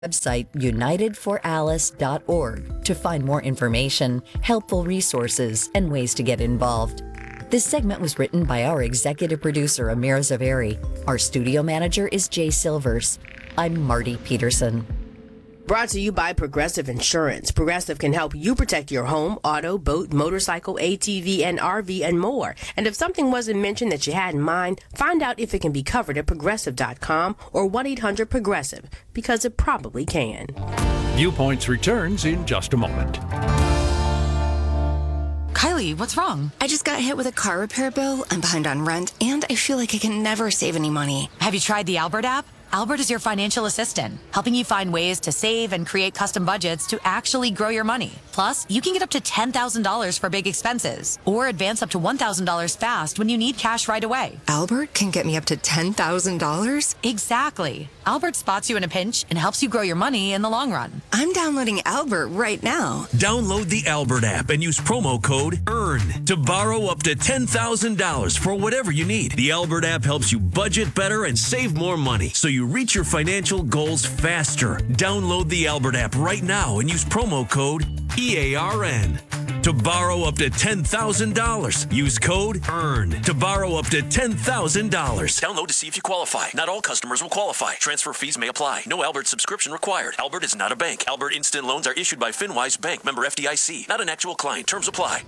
Website unitedforalice.org to find more information, helpful resources, and ways to get involved. This segment was written by our executive producer, Amira Zaveri. Our studio manager is Jay Silvers. I'm Marty Peterson. Brought to you by Progressive Insurance. Progressive can help you protect your home, auto, boat, motorcycle, ATV, and RV, and more. And if something wasn't mentioned that you had in mind, find out if it can be covered at Progressive.com or 1-800-PROGRESSIVE, because it probably can. Viewpoints returns in just a moment. Kylie, what's wrong? I just got hit with a car repair bill. I'm behind on rent, and I feel like I can never save any money. Have you tried the Albert app? Albert is your financial assistant, helping you find ways to save and create custom budgets to actually grow your money. Plus, you can get up to $10,000 for big expenses or advance up to $1,000 fast when you need cash right away. Albert can get me up to $10,000? Exactly. Albert spots you in a pinch and helps you grow your money in the long run. I'm downloading Albert right now. Download the Albert app and use promo code EARN to borrow up to $10,000 for whatever you need. The Albert app helps you budget better and save more money so you reach your financial goals faster. Download the Albert app right now and use promo code EARN to borrow up to $10,000. Use code EARN to borrow up to $10,000. Download to see if you qualify. Not all customers will qualify. Transfer fees may apply. No Albert subscription required. Albert is not a bank. Albert Instant Loans are issued by FinWise Bank, member FDIC. Not an actual client. Terms apply.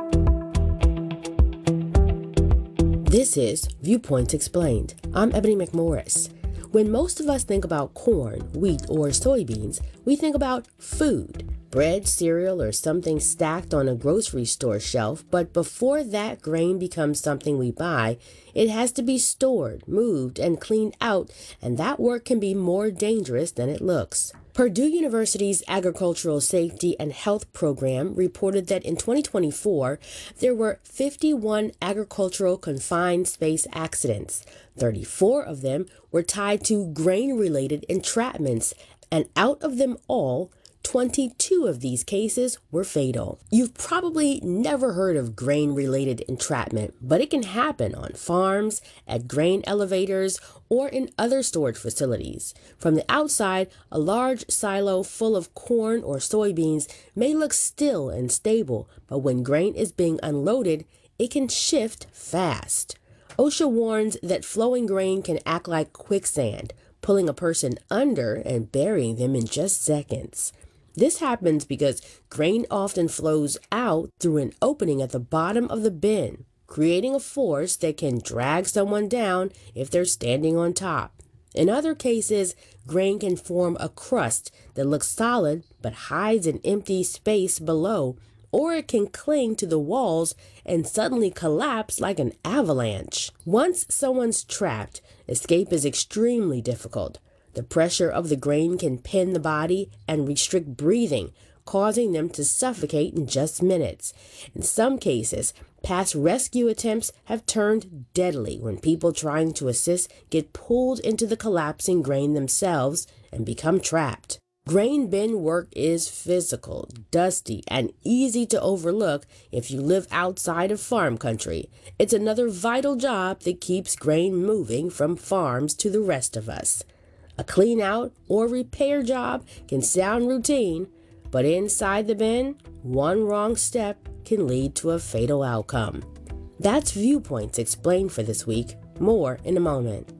This is Viewpoints Explained. I'm Ebony McMorris. When most of us think about corn, wheat, or soybeans, we think about food. Bread, cereal, or something stacked on a grocery store shelf, but before that grain becomes something we buy, it has to be stored, moved, and cleaned out, and that work can be more dangerous than it looks. Purdue University's Agricultural Safety and Health Program reported that in 2024, there were 51 agricultural confined space accidents. 34 of them were tied to grain-related entrapments, and out of them all, 22 of these cases were fatal. You've probably never heard of grain-related entrapment, but it can happen on farms, at grain elevators, or in other storage facilities. From the outside, a large silo full of corn or soybeans may look still and stable, but when grain is being unloaded, it can shift fast. OSHA warns that flowing grain can act like quicksand, pulling a person under and burying them in just seconds. This happens because grain often flows out through an opening at the bottom of the bin, creating a force that can drag someone down if they're standing on top. In other cases, grain can form a crust that looks solid but hides an empty space below, or it can cling to the walls and suddenly collapse like an avalanche. Once someone's trapped, escape is extremely difficult. The pressure of the grain can pin the body and restrict breathing, causing them to suffocate in just minutes. In some cases, past rescue attempts have turned deadly when people trying to assist get pulled into the collapsing grain themselves and become trapped. Grain bin work is physical, dusty, and easy to overlook if you live outside of farm country. It's another vital job that keeps grain moving from farms to the rest of us. A clean out or repair job can sound routine, but inside the bin, one wrong step can lead to a fatal outcome. That's Viewpoints Explained for this week. More in a moment.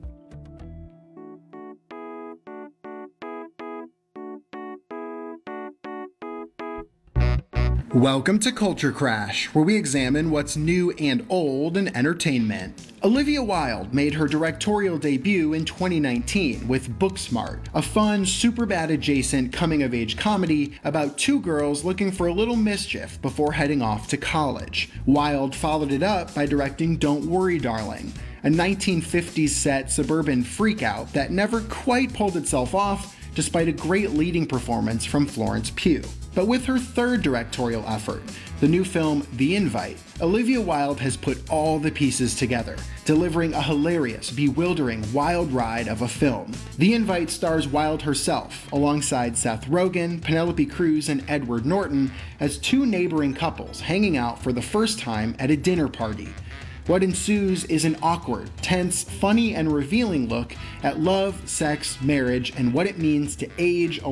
Welcome to Culture Crash, where we examine what's new and old in entertainment. Olivia Wilde made her directorial debut in 2019 with Booksmart, a fun, Superbad adjacent coming-of-age comedy about two girls looking for a little mischief before heading off to college. Wilde followed it up by directing Don't Worry, Darling, a 1950s set suburban freakout that never quite pulled itself off despite a great leading performance from Florence Pugh. But with her third directorial effort, the new film The Invite, Olivia Wilde has put all the pieces together, delivering a hilarious, bewildering, wild ride of a film. The Invite stars Wilde herself, alongside Seth Rogen, Penelope Cruz, and Edward Norton, as two neighboring couples hanging out for the first time at a dinner party. What ensues is an awkward, tense, funny, and revealing look at love, sex, marriage, and what it means to age